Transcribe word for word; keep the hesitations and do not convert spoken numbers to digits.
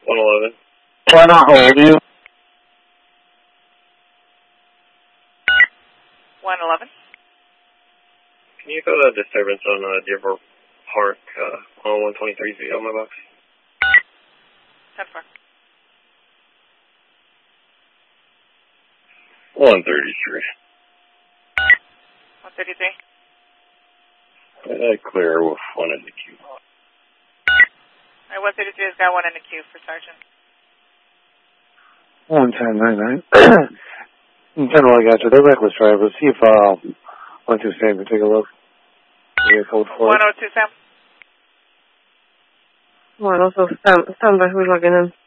one eleven. Why not hold you? one eleven. Can you go to disturbance on uh, Dearborn Park uh, on one twenty-three Z on my box? ten four. one thirty-three. one thirty-three. Uh, clear with one in the queue. Alright, one thirty-three has got one in the queue for Sergeant. one ten ninety-nine. General, I got you. They're reckless drivers. See if, uh, one two Sam can take a look. Give me a code for one it. oh two Sam. One also stand, stand by. Who's logging in?